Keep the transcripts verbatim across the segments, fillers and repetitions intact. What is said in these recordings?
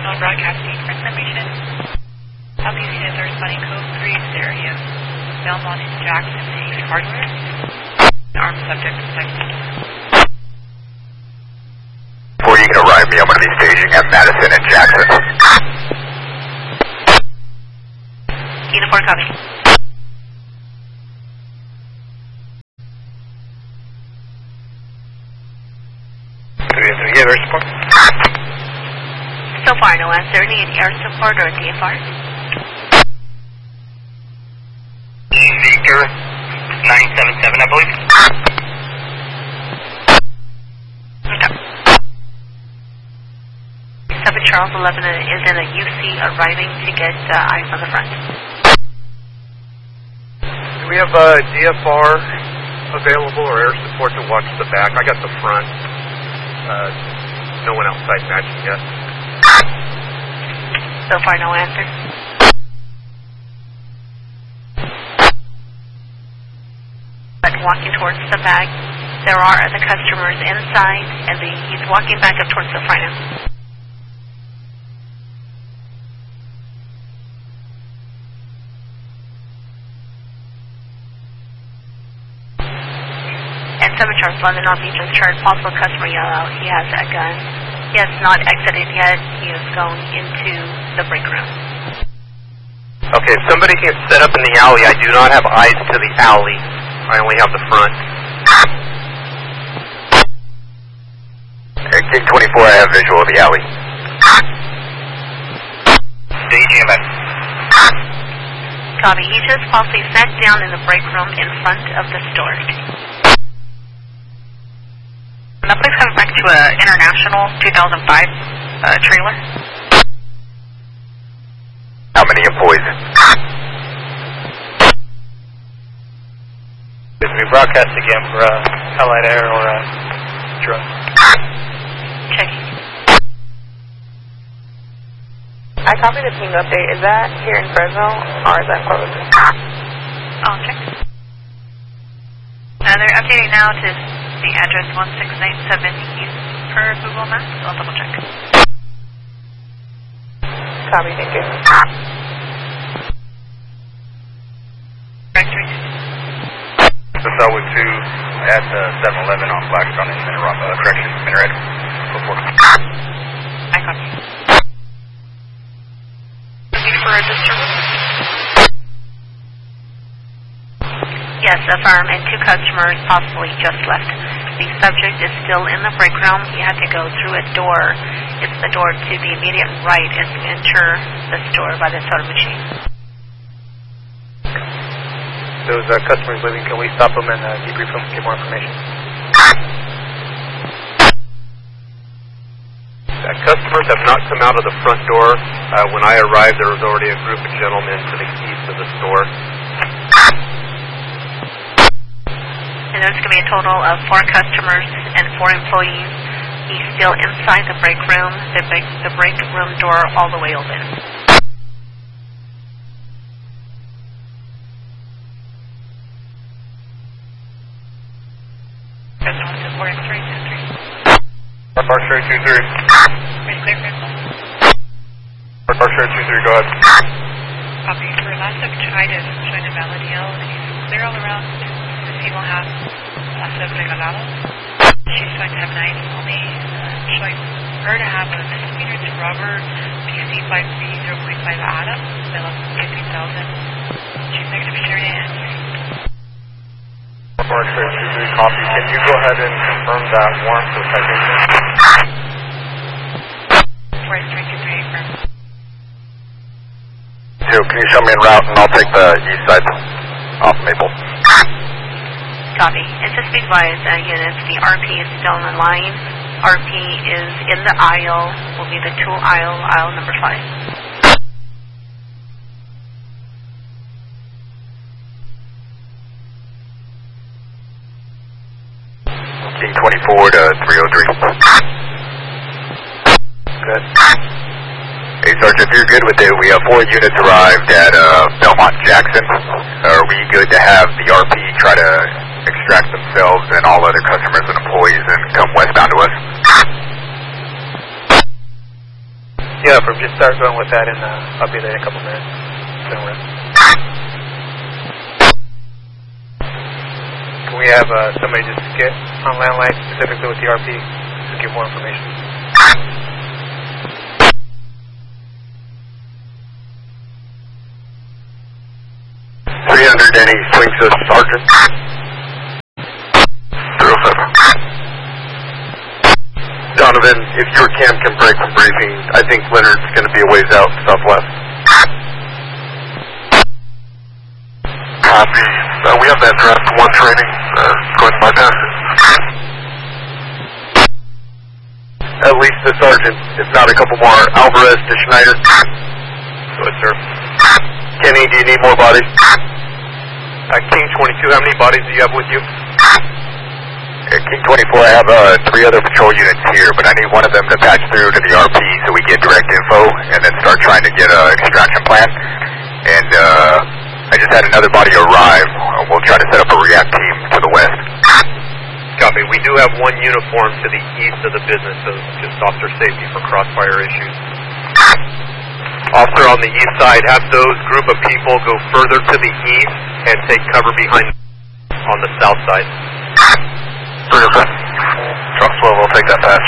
No broadcasting for information. Southeast units are responding code three area. Belmont and Jackson Ace Hardware. Armed subject detected. Before you can arrive me, I'm going to be staging at Madison and Jackson. Kina four copy. three oh three, yeah, air support. So far, no answer. Need air support or D F R? Victor nine seven seven, I believe. Okay. seven Charles eleven is in a U C arriving to get uh, eyes on the front. Do we have uh, D F R available or air support to watch the back? I got the front. Uh, no one outside matching yet. So far, no answer. But walking towards the back, there are other customers inside, and the, he's walking back up towards the front end. And seven Charles London North Beach has charged possible customer yellow. He has a gun. He has not exited yet. He is going into the break room. Okay, if somebody can set up in the alley, I do not have eyes to the alley. I only have the front. Hey, King twenty-four, I have visual of the alley. Staging event. Copy. He just possibly sat down in the break room in front of the store. Now please come back to an International two thousand five uh, trailer. How many employees? Did we broadcast again for uh, Allied Air or uh, drone? Checking. I copied the ping update. Is that here in Fresno or is that in Corpus? Oh, check. Uh, they're updating now to the address one six nine seven East per Google Maps. I'll double check. Copy, thank you. Directory. The Selwood two at uh, seven eleven on Blackstone in Minaret. Uh, correction, Minaret. Before. I copy. Looking for a disturbance? Yes, affirm, and two customers possibly just left. The subject is still in the break room. You have to go through a door. It's the door to the immediate right as you enter the store by the soda machine. Those uh, customers leaving, can we stop them and uh, debrief them, get more information? Uh, customers have not come out of the front door. Uh, when I arrived, there was already a group of gentlemen to the east of the store. And there's going to be a total of four customers and four employees. He's still inside the break room, the break, the break room door all the way open. President four X three two three. Park Sherry two three. Are you clear for info? Park Sherry two three, go ahead. Copy. For last of tried to join the Valley Hill, and he's clear all around the table half last of Regalado. She's going to have nine only, uh, showing her to have a misdemeanor to robber P C five B zero point five Adam, bill of fifteen thousand. She's negative Sheridan. Park Sherry two three, copy. Can you go ahead and confirm that warrant for citation? four X three two three, affirm. Two, can you show me en route and I'll take the east side off Maple. Copy. And just be advised, uh, units, the R P is still in the line. R P is in the aisle, will be the tool aisle, aisle number five. King twenty-four to three oh three. Good. Hey, Sergeant, if you're good with it, we have four units arrived at uh, Belmont Jackson. Are we good to have the R P try to extract themselves and all other customers and employees and come westbound to us? Yeah, from just start going with that, and uh, I'll be there in a couple minutes. Don't worry. Can we have uh, somebody just get on landline specifically with the R P to give more information? three hundred, any swing to Sergeant? zero seven. Donovan, if your cam can break from briefing, I think Leonard's going to be a ways out southwest. Copy. Uh, we have that draft one training. Uh, go ahead and bypass it. At least the sergeant, if not a couple more. Alvarez to Schneider. Good, sir. Kenny, do you need more bodies? Uh, King twenty-two, how many bodies do you have with you? Uh, King twenty-four, I have uh, three other patrol units here, but I need one of them to patch through to the R P so we get direct info and then start trying to get an extraction plan. And uh, I just had another body arrive. We'll try to set up a react team to the west. Copy. We do have one uniform to the east of the business, so just officer safety for crossfire issues. Officer on the east side, have those group of people go further to the east and take cover behind on the south side. three oh seven. Truck twelve, I'll take that patch.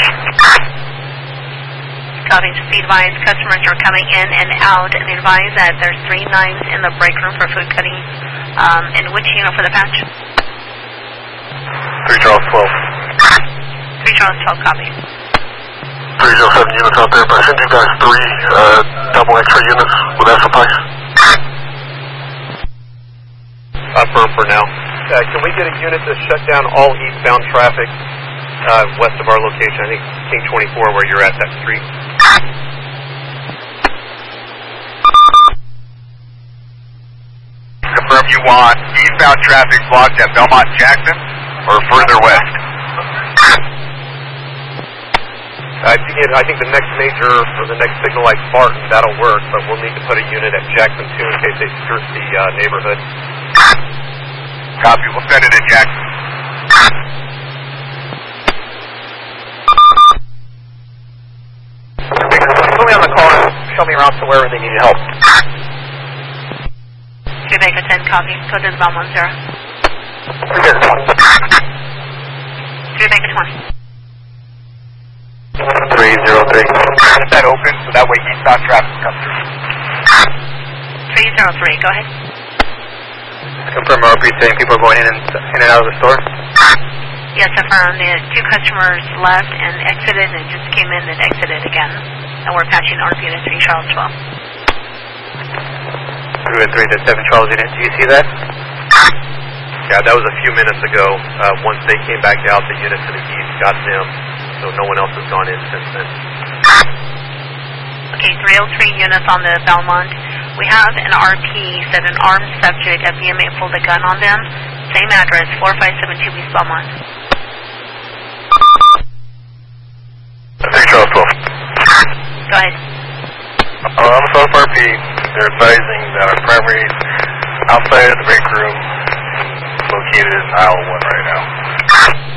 Copy, just be advised, customers are coming in and out, and advise that there's three knives in the break room for food cutting. Um, and which unit for the patch? three Charles twelve. three Charles twelve, copy. three oh seven units out there, but I sent you guys three uh, double extra units. Will that suffice? Affirm for now. Uh, can we get a unit to shut down all eastbound traffic uh, west of our location? I think King twenty-four, where you're at that street. Confirm you want eastbound traffic blocked at Belmont Jackson or further west? I think, it, I think the next major, or the next signal like Spartan, that'll work, but we'll need to put a unit at Jackson too in case they skirt the uh, neighborhood. Copy, we'll send it at Jackson. Put me on the car and show me around to wherever they need help. Two Baker ten, copy. Go to the Belmont Zero. Three Baker twenty. Two Baker twenty. three zero three. Get that open so that way eastbound traffic comes through. three zero three, go ahead. Confirm R P saying people are going in and, in and out of the store? Yes, affirm. The two customers left and exited and just came in and exited again. And we're patching R P to three Charles twelve. three oh three to seven Charles unit. Do you see that? Yeah, that was a few minutes ago. Uh, once they came back out, the unit to the east got them. So no one else has gone in since then. Okay, three oh three units on the Belmont. We have an R P said an armed subject at B M A pulled a gun on them. Same address, four five seven two East Belmont. three Charles twelve. Go ahead. Uh, I'm a South R P. They're advising that our primary outside of the break room located in aisle one right now.